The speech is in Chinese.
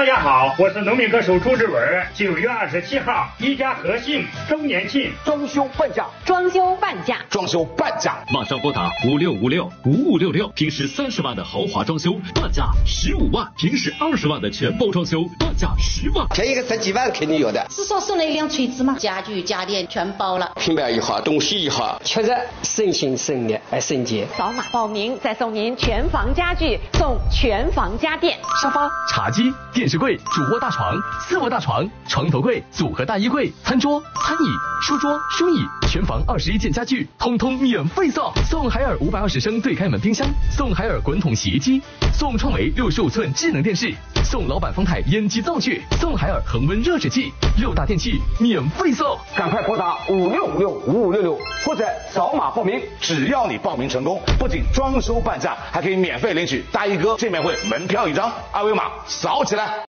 家好，我是农民歌手朱志文。9月27号，一家和信周年庆， 装修半价， 装修半价， 装修半价， 马上拨打56565566，平时30万的豪华装修半价15万，平时20万的全包装修半价10万， 便宜个10几万肯定有的。 是说送了一辆锤子吗？家具家电全包了， 平板一号，东西一号， 确实省心省力还省钱。 扫码报名，再送您全房家具，送全房家电， 沙发、茶几、电视柜、主卧大床、4卧大床、床头柜、组合大衣柜、餐桌、餐椅、书桌、书椅，全房21件家具，通通免费送。送海尔520升对开门冰箱，送海尔滚筒洗衣机，送创维65寸智能电视，送老板丰泰烟机灶具，送海尔恒温热水器，6大电器免费送。 赶快拨打56565566或者扫码报名，只要你报名成功，不仅装修半价，还可以免费领取大衣哥见面会门票1张，2维码扫起来。